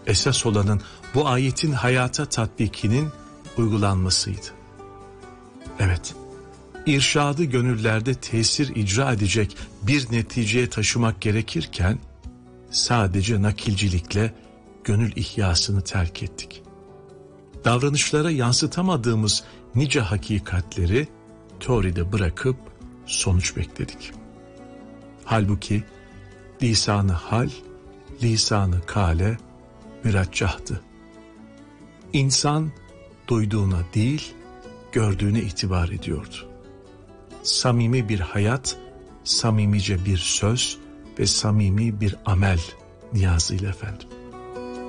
esas olanın bu ayetin hayata tatbikinin uygulanmasıydı. Evet, irşadı gönüllerde tesir icra edecek bir neticeye taşımak gerekirken, sadece nakilcilikle gönül ihyasını terk ettik. Davranışlara yansıtamadığımız nice hakikatleri teoride bırakıp sonuç bekledik. Halbuki lisan-ı hal, lisan-ı kale müreccahtı. İnsan duyduğuna değil, gördüğüne itibar ediyordu. Samimi bir hayat, samimice bir söz ve samimi bir amel niyazıyla efendim.